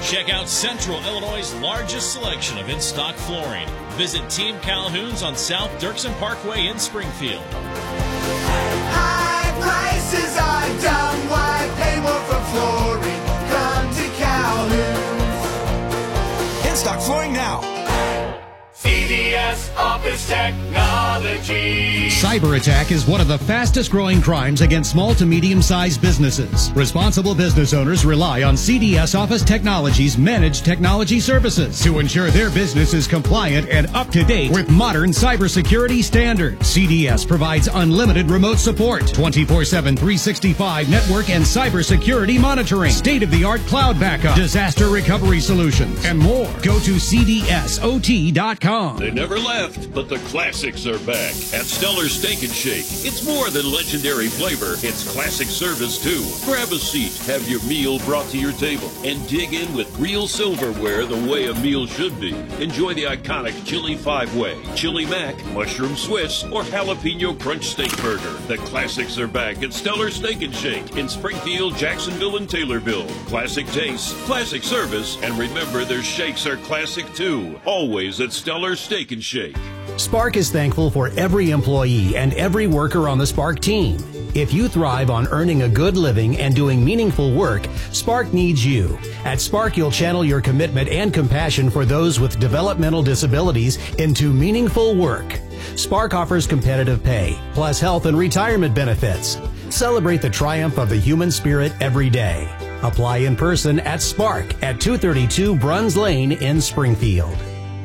Check out Central Illinois' largest selection of in-stock flooring. Visit Team Calhoun's on South Dirksen Parkway in Springfield. High prices are dumb. Why pay more for flooring? Come to Calhoun's. In-stock flooring now. CDS Office Technology. Cyber attack is one of the fastest growing crimes against small to medium-sized businesses. Responsible business owners rely on CDS Office Technology's managed technology services to ensure their business is compliant and up to date with modern cybersecurity standards. CDS provides unlimited remote support, 24/7, 365 network and cybersecurity monitoring, state-of-the-art cloud backup, disaster recovery solutions, and more. Go to cdsot.com. They never left, but the classics are back at Stellar Steak and Shake. It's more than legendary flavor, it's classic service too. Grab a seat, have your meal brought to your table, and dig in with real silverware the way a meal should be. Enjoy the iconic Chili 5-Way, Chili Mac, Mushroom Swiss, or Jalapeno Crunch Steak Burger. The classics are back at Stellar Steak and Shake in Springfield, Jacksonville, and Taylorville. Classic taste, classic service, and remember their shakes are classic too. Always at Stellar Steak and Shake. Spark is thankful for every employee and every worker on the Spark team. If you thrive on earning a good living and doing meaningful work, Spark needs you. At Spark, you'll channel your commitment and compassion for those with developmental disabilities into meaningful work. Spark offers competitive pay, plus health and retirement benefits. Celebrate the triumph of the human spirit every day. Apply in person at Spark at 232 Bruns Lane in Springfield.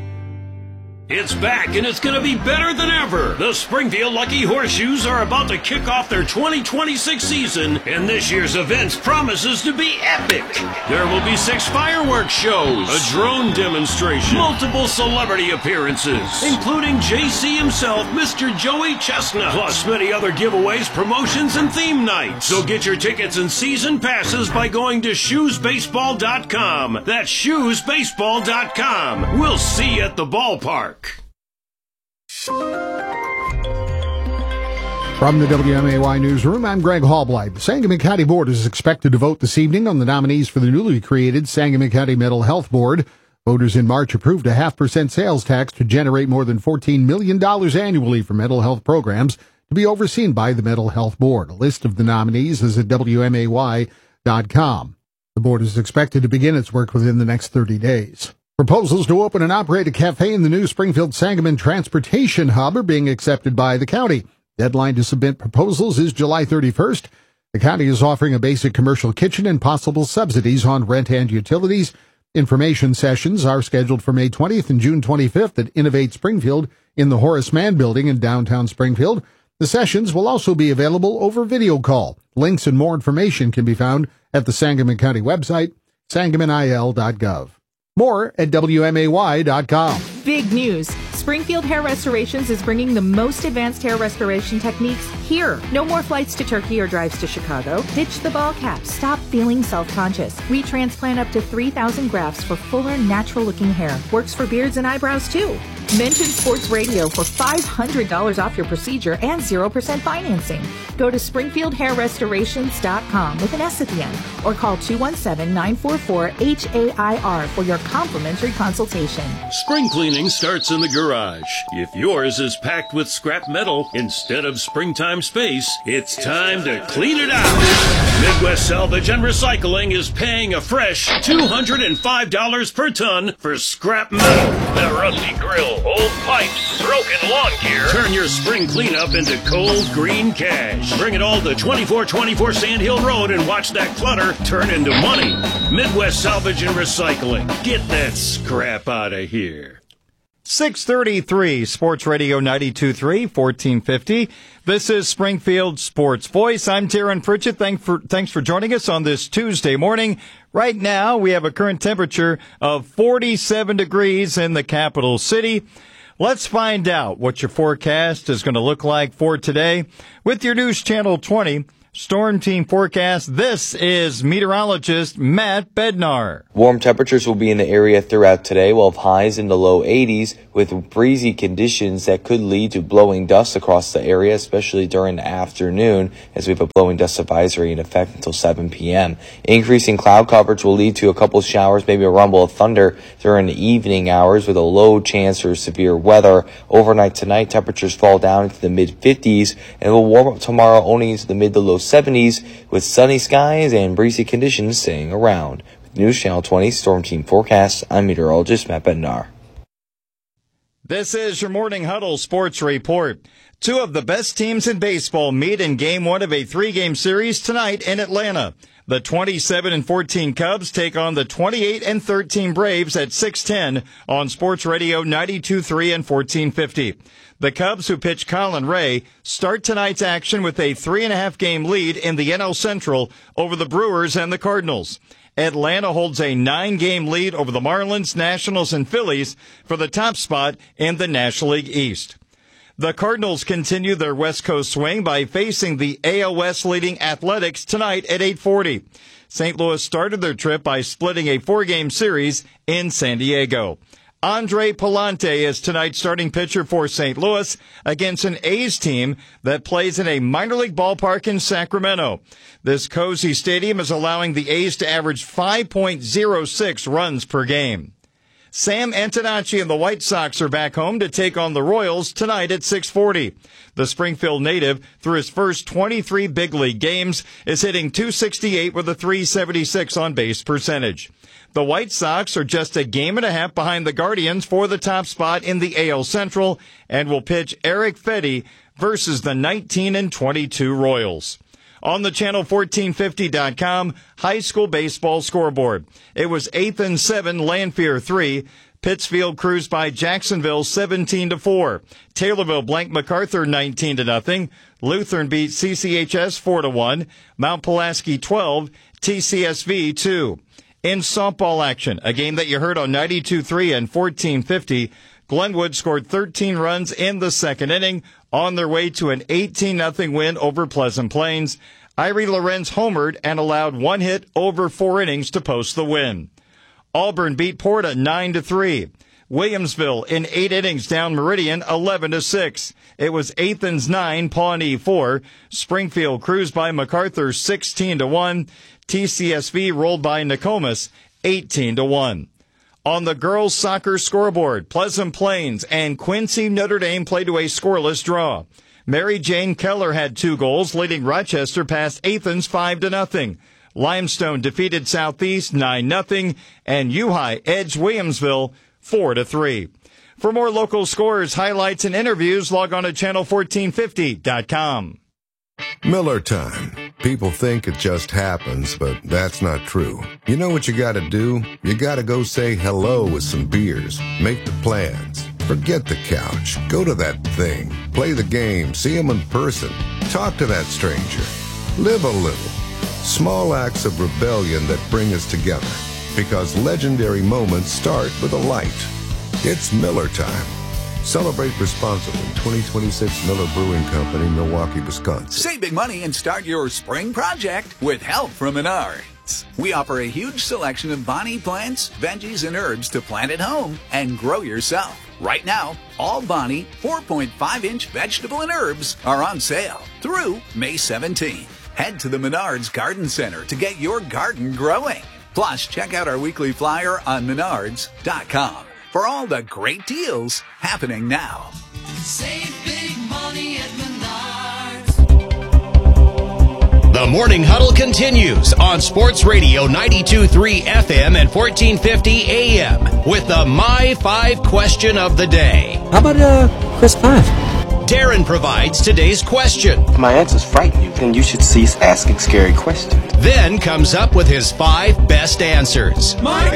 It's back, and it's going to be better than ever. The Springfield Lucky Horseshoes are about to kick off their 2026 season, and this year's event promises to be epic. There will be 6 fireworks shows, a drone demonstration, multiple celebrity appearances, including JC himself, Mr. Joey Chestnut, plus many other giveaways, promotions, and theme nights. So get your tickets and season passes by going to shoesbaseball.com. That's shoesbaseball.com. We'll see you at the ballpark. From the WMAY Newsroom, I'm Greg Hallblight. The Sangamon County Board is expected to vote this evening on the nominees for the newly created Sangamon County Mental Health Board. Voters in March approved a 0.5% sales tax to generate more than $14 million annually for mental health programs to be overseen by the Mental Health Board. A list of the nominees is at WMAY.com. The board is expected to begin its work within the next 30 days. Proposals to open and operate a cafe in the new Springfield-Sangamon Transportation Hub are being accepted by the county. Deadline to submit proposals is July 31st. The county is offering a basic commercial kitchen and possible subsidies on rent and utilities. Information sessions are scheduled for May 20th and June 25th at Innovate Springfield in the Horace Mann Building in downtown Springfield. The sessions will also be available over video call. Links and more information can be found at the Sangamon County website, sangamonil.gov. More at WMAY.com. Big news. Springfield Hair Restorations is bringing the most advanced hair restoration techniques here. No more flights to Turkey or drives to Chicago. Ditch the ball cap. Stop feeling self-conscious. We transplant up to 3,000 grafts for fuller, natural-looking hair. Works for beards and eyebrows, too. Mention Sports Radio for $500 off your procedure and 0% financing. Go to SpringfieldHairRestorations.com with an S at the end or call 217-944-HAIR for your complimentary consultation. Spring cleaning starts in the garage. If yours is packed with scrap metal instead of springtime space, it's time to clean it out. Midwest Salvage and Recycling is paying a fresh $205 per ton for scrap metal. That rusty grill, old pipes, broken lawn gear. Turn your spring cleanup into cold green cash. Bring it all to 2424 Sand Hill Road and watch that clutter turn into money. Midwest Salvage and Recycling. Get that scrap out of here. 633 Sports Radio 92.3, 1450. This is Springfield Sports Voice. I'm Taryn Pritchett. Thanks for joining us on this Tuesday morning. Right now, we have a current temperature of 47 degrees in the capital city. Let's find out what your forecast is going to look like for today with your News Channel 20 Storm Team forecast. This is meteorologist Matt Bednar. Warm temperatures will be in the area throughout today. We'll have highs in the low 80s with breezy conditions that could lead to blowing dust across the area, especially during the afternoon, as we have a blowing dust advisory in effect until 7 p.m. Increasing cloud coverage will lead to a couple showers, maybe a rumble of thunder during the evening hours with a low chance for severe weather. Overnight tonight, temperatures fall down into the mid-50s and will warm up tomorrow only into the mid to low 70s with sunny skies and breezy conditions staying around. With News Channel 20 Storm Team forecast, I'm meteorologist Matt Bednar. This is your Morning Huddle Sports Report. Two of the best teams in baseball meet in Game 1 of a 3-game series tonight in Atlanta. The 27-14 Cubs take on the 28-13 Braves at 6:10 on Sports Radio 92.3 and 1450. The Cubs, who pitch Colin Ray, start tonight's action with a 3.5-game lead in the NL Central over the Brewers and the Cardinals. Atlanta holds a 9-game lead over the Marlins, Nationals, and Phillies for the top spot in the National League East. The Cardinals continue their West Coast swing by facing the AL West leading Athletics tonight at 8:40. St. Louis started their trip by splitting a 4-game series in San Diego. Andre Palante is tonight's starting pitcher for St. Louis against an A's team that plays in a minor league ballpark in Sacramento. This cozy stadium is allowing the A's to average 5.06 runs per game. Sam Antonacci and the White Sox are back home to take on the Royals tonight at 6:40. The Springfield native, through his first 23 big league games, is hitting .268 with a .376 on-base percentage. The White Sox are just a game and a half behind the Guardians for the top spot in the AL Central and will pitch Eric Fedde versus the 19-22 Royals. On the channel 1450.com high school baseball scoreboard. It was 8th and 7, Lanphier 3. Pittsfield cruised by Jacksonville 17-4. Taylorville blanked MacArthur 19-0. Lutheran beat CCHS 4-1. Mount Pulaski 12. TCSV 2. In softball action, a game that you heard on 92.3 and 1450, Glenwood scored 13 runs in the second inning on their way to an 18-0 win over Pleasant Plains. Irie Lorenz homered and allowed one hit over 4 innings to post the win. Auburn beat Porta 9-3. Williamsville in 8 innings down Meridian 11-6. It was Athens 9, Pawnee 4. Springfield cruised by MacArthur 16-1. TCSV rolled by Nokomis 18-1. On the girls' soccer scoreboard, Pleasant Plains and Quincy Notre Dame played to a scoreless draw. Mary Jane Keller had 2 goals, leading Rochester past Athens 5-0. Limestone defeated Southeast 9-0, and U-High edged Williamsville 4-3. For more local scores, highlights, and interviews, log on to channel1450.com. Miller time. People think it just happens, but that's not true. You know what you gotta do? You gotta go say hello with some beers. Make the plans. Forget the couch. Go to that thing. Play the game. See them in person. Talk to that stranger. Live a little. Small acts of rebellion that bring us together. Because legendary moments start with a light. It's Miller time. Celebrate responsibly. 2026 Miller Brewing Company, Milwaukee, Wisconsin. Save big money and start your spring project with help from Menards. We offer a huge selection of Bonnie plants, veggies, and herbs to plant at home and grow yourself. Right now, all Bonnie 4.5-inch vegetable and herbs are on sale through May 17th. Head to the Menards Garden Center to get your garden growing. Plus, check out our weekly flyer on menards.com. for all the great deals happening now. Save big money at Menards. The Morning Huddle continues on Sports Radio 92.3 FM and 1450 AM with the My 5 question of the day. How about Chris 5? Darren provides today's question. If my answers frighten you, then you should cease asking scary questions. Then comes up with his 5 best answers. Mike.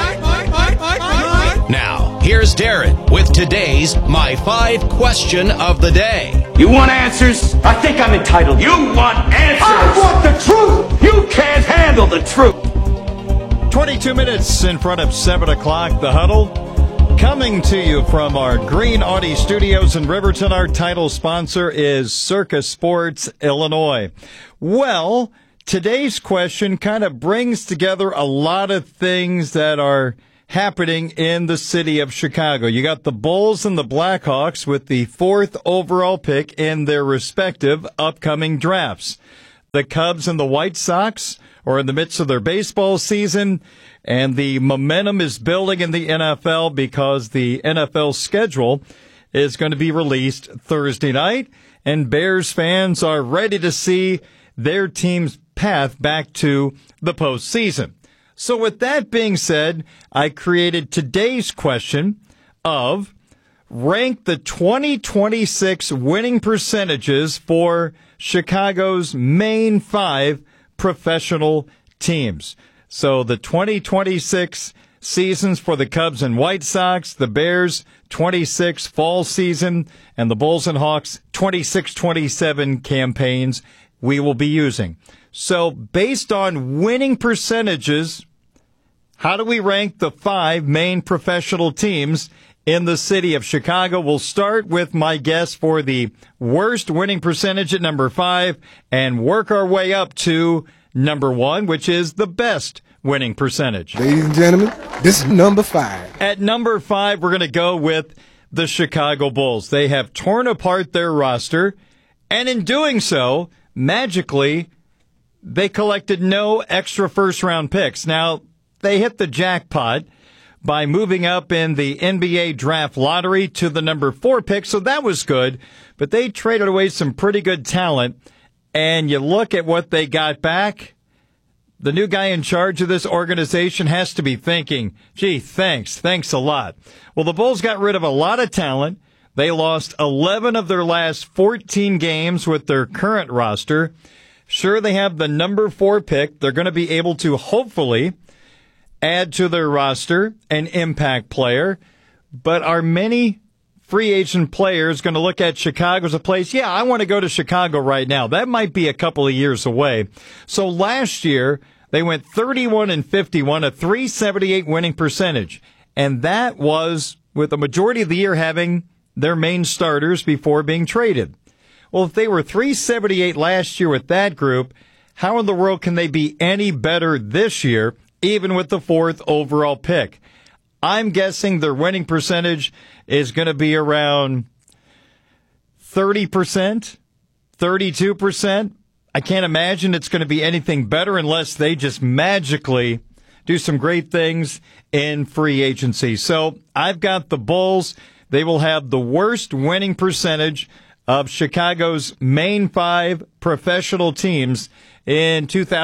Now, here's Darren with today's My 5 question of the day. You want answers? I think I'm entitled. You want answers? I want the truth! You can't handle the truth! 22 minutes in front of 7 o'clock, the Huddle. Coming to you from our Green Audi Studios in Riverton, our title sponsor is Circus Sports Illinois. Well, today's question kind of brings together a lot of things that are happening in the city of Chicago. You got the Bulls and the Blackhawks with the 4th overall pick in their respective upcoming drafts. The Cubs and the White Sox are in the midst of their baseball season, and the momentum is building in the NFL because the NFL schedule is going to be released Thursday night, and Bears fans are ready to see their team's path back to the postseason. So with that being said, I created today's question of rank the 2026 winning percentages for Chicago's main 5 professional teams. So the 2026 seasons for the Cubs and White Sox, the Bears 26 fall season, and the Bulls and Hawks 26-27 campaigns we will be using. So based on winning percentages, how do we rank the 5 main professional teams in the city of Chicago? We'll start with my guess for the worst winning percentage at number 5 and work our way up to number 1, which is the best winning percentage. Ladies and gentlemen, this is number 5. At number 5, we're going to go with the Chicago Bulls. They have torn apart their roster, and in doing so, magically, they collected no extra first-round picks. Now, they hit the jackpot by moving up in the NBA draft lottery to the number 4 pick, so that was good. But they traded away some pretty good talent, and you look at what they got back, the new guy in charge of this organization has to be thinking, gee, thanks a lot. Well, the Bulls got rid of a lot of talent. They lost 11 of their last 14 games with their current roster. Sure, they have the number 4 pick. They're going to be able to hopefully add to their roster an impact player. But are many free agent players going to look at Chicago as a place? Yeah, I want to go to Chicago right now. That might be a couple of years away. So last year, they went 31-51, a .378 winning percentage. And that was with the majority of the year having their main starters before being traded. Well, if they were .378 last year with that group, how in the world can they be any better this year, even with the 4th overall pick? I'm guessing their winning percentage is going to be around 30%, 32%. I can't imagine it's going to be anything better unless they just magically do some great things in free agency. So I've got the Bulls. They will have the worst winning percentage of Chicago's main 5 professional teams in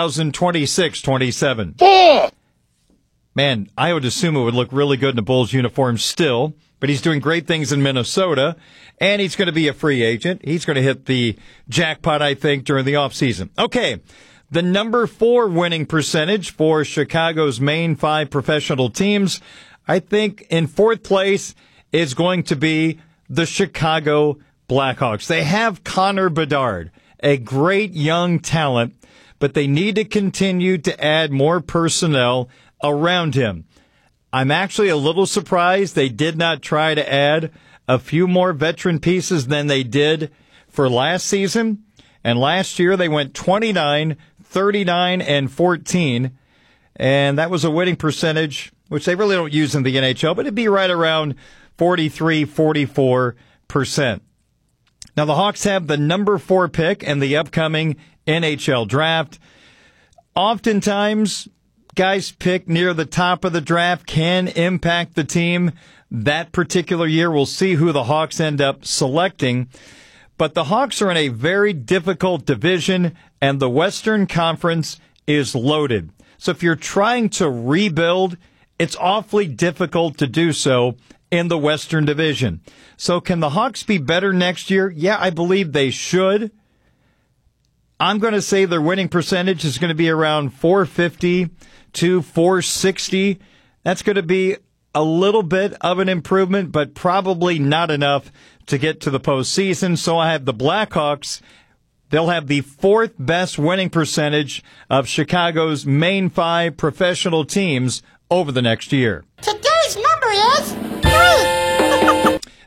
2026-27. Man, I would assume it would look really good in a Bulls uniform still, but he's doing great things in Minnesota, and he's going to be a free agent. He's going to hit the jackpot, I think, during the offseason. Okay, the number 4 winning percentage for Chicago's main 5 professional teams, I think in 4th place is going to be the Chicago Blackhawks. They have Connor Bedard, a great young talent, but they need to continue to add more personnel around him. I'm actually a little surprised they did not try to add a few more veteran pieces than they did for last season. And last year they went 29, 39, and 14. And that was a winning percentage, which they really don't use in the NHL, but it'd be right around 43, 44%. Now the Hawks have the number 4 pick in the upcoming NHL draft. Oftentimes, guys picked near the top of the draft can impact the team that particular year. We'll see who the Hawks end up selecting. But the Hawks are in a very difficult division, and the Western Conference is loaded. So if you're trying to rebuild, it's awfully difficult to do so in the Western Division. So can the Hawks be better next year? Yeah, I believe they should. I'm going to say their winning percentage is going to be around .450 to .460. That's going to be a little bit of an improvement, but probably not enough to get to the postseason. So I have the Blackhawks. They'll have the 4th best winning percentage of Chicago's main 5 professional teams over the next year. Today's number is 3.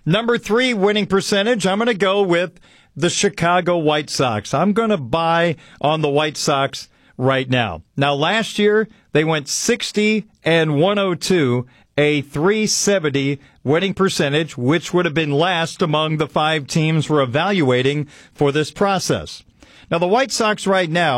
Number 3 winning percentage, I'm going to go with the Chicago White Sox. I'm going to buy on the White Sox right now. Now, last year, they went 60-102, a .370 winning percentage, which would have been last among the 5 teams we're evaluating for this process. Now, the White Sox right now